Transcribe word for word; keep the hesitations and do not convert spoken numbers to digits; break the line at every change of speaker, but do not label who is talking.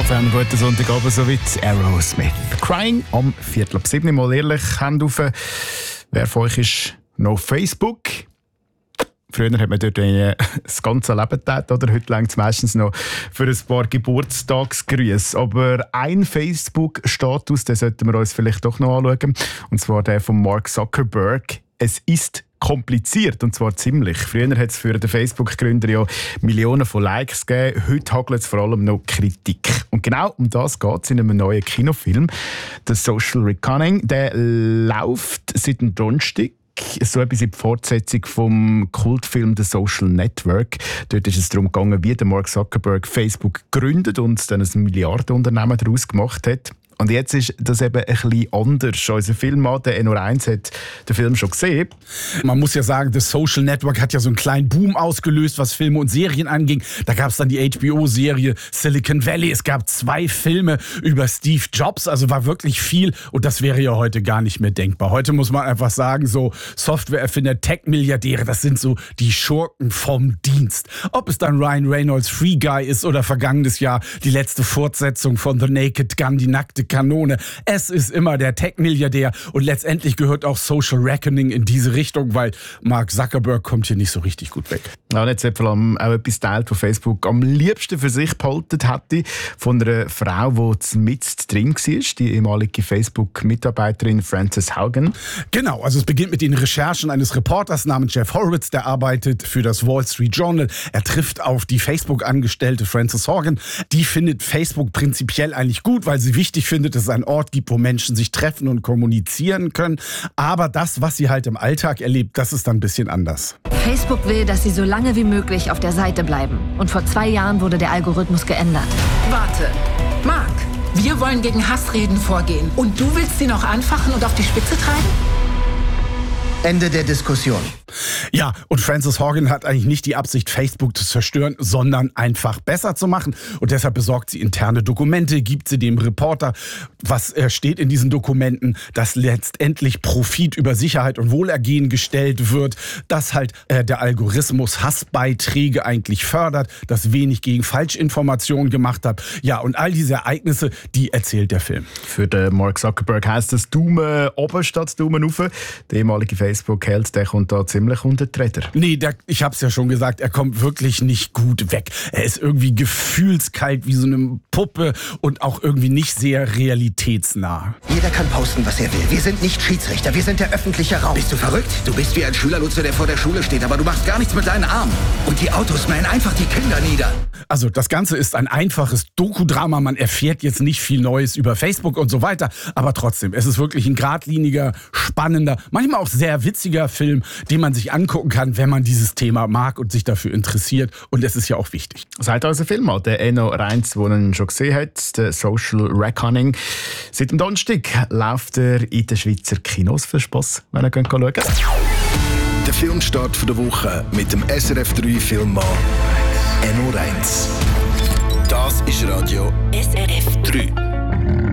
Also einen guten Sonntagabend, so wie Aerosmith. Crying am Viertel ab sieben. Mal ehrlich, Hände auf. Wer von euch ist noch auf Facebook? Früher hat man dort das ganze Leben getan, oder? Heute reicht es meistens noch für ein paar Geburtstagsgrüße. Aber ein Facebook-Status, den sollten wir uns vielleicht doch noch anschauen. Und zwar der von Mark Zuckerberg. Es ist kompliziert, und zwar ziemlich. Früher hat es für den Facebook-Gründer ja Millionen von Likes gegeben. Heute hagelt es vor allem noch Kritik. Und genau um das geht es in einem neuen Kinofilm. «The Social Reckoning». Der läuft seit dem Donnerstag. So etwas in die Fortsetzung vom Kultfilm «The Social Network». Dort ist es darum gegangen, wie der Mark Zuckerberg Facebook gegründet und dann ein Milliardenunternehmen daraus gemacht hat. Und jetzt ist das eben ein bisschen anders. Unser Filmmann, der N O eins, hat den Film schon gesehen.
Man muss ja sagen, das Social Network hat ja so einen kleinen Boom ausgelöst, was Filme und Serien anging. Da gab es dann die H B O-Serie Silicon Valley. Es gab zwei Filme über Steve Jobs. Also war wirklich viel. Und das wäre ja heute gar nicht mehr denkbar. Heute muss man einfach sagen, so Softwareerfinder, Tech-Milliardäre, das sind so die Schurken vom Dienst. Ob es dann Ryan Reynolds Free Guy ist oder vergangenes Jahr die letzte Fortsetzung von The Naked Gun, die nackte Kanone. Es ist immer der Tech-Milliardär und letztendlich gehört auch Social Reckoning in diese Richtung, weil Mark Zuckerberg kommt hier nicht so richtig gut weg.
Ja, und jetzt hat vor allem auch etwas teilt, was Facebook am liebsten für sich behalten hätte, von einer Frau, die mitten drin war, die ehemalige Facebook-Mitarbeiterin Frances Haugen.
Genau, also es beginnt mit den Recherchen eines Reporters namens Jeff Horowitz, der arbeitet für das Wall Street Journal. Er trifft auf die Facebook-Angestellte Frances Haugen. Die findet Facebook prinzipiell eigentlich gut, weil sie wichtig findet, dass es einen Ort gibt, wo Menschen sich treffen und kommunizieren können. Aber das, was sie halt im Alltag erlebt, das ist dann ein bisschen anders.
Facebook will, dass sie so lange wie möglich auf der Seite bleiben. Und vor zwei Jahren wurde der Algorithmus geändert.
Warte, Mark, wir wollen gegen Hassreden vorgehen. Und du willst sie noch anfachen und auf die Spitze treiben?
Ende der Diskussion.
Ja, und Frances Haugen hat eigentlich nicht die Absicht, Facebook zu zerstören, sondern einfach besser zu machen. Und deshalb besorgt sie interne Dokumente, gibt sie dem Reporter. Was steht in diesen Dokumenten? Dass letztendlich Profit über Sicherheit und Wohlergehen gestellt wird, dass halt äh, der Algorithmus Hassbeiträge eigentlich fördert, dass wenig gegen Falschinformationen gemacht hat. Ja, und all diese Ereignisse, die erzählt der Film.
Für den Mark Zuckerberg heisst das Daumen oben statt Daumen rauf. Der ehemalige Facebook-Held, der kommt da ziemlich unter die Räder.
Nee, der, ich hab's ja schon gesagt, er kommt wirklich nicht gut weg. Er ist irgendwie gefühlskalt wie so eine Puppe und auch irgendwie nicht sehr realitätsnah.
Jeder kann posten, was er will. Wir sind nicht Schiedsrichter, wir sind der öffentliche Raum.
Bist du verrückt? Du bist wie ein Schülerlotse, der vor der Schule steht, aber du machst gar nichts mit deinen Armen. Und die Autos mähen einfach die Kinder nieder.
Also das Ganze ist ein einfaches Dokudrama. Man erfährt jetzt nicht viel Neues über Facebook und so weiter. Aber trotzdem, es ist wirklich ein geradliniger, spannender, manchmal auch sehr witziger Film, den man sich angucken kann, wenn man dieses Thema mag und sich dafür interessiert. Und es ist ja auch wichtig.
Seit unser Film, der N O eins, den ihn schon gesehen hat, der Social Reckoning. Seit dem Donnerstag läuft er in den Schweizer Kinos für Spass, wenn ihr schauen könnt.
Der Filmstart der Woche mit dem S R F drei Filmmann N O eins. Das ist Radio S R F drei.